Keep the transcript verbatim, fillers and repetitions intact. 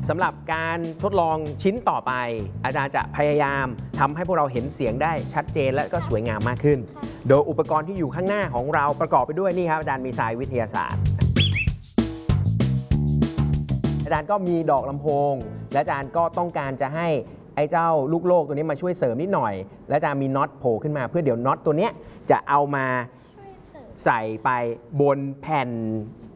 สำหรับการทดลองชิ้นต่อไปอาจารย์จะพยายามทำให้พวกเราเห็นเสียงได้ชัดเจนและก็สวยงามมากขึ้นโดยอุปกรณ์ที่อยู่ข้างหน้าของเราประกอบไปด้วยนี่ครับอาจารย์มีทรายวิทยาศาสตร์อาจารย์ก็มีดอกลำโพงและอาจารย์ก็ต้องการจะให้ไอ้เจ้าลูกโลกตัวนี้มาช่วยเสริมนิดหน่อยและอาจารย์มีน็อตโผล่ขึ้นมาเพื่อเดี๋ยวน็อตตัวนี้จะเอามาใส่ไปบนแผ่น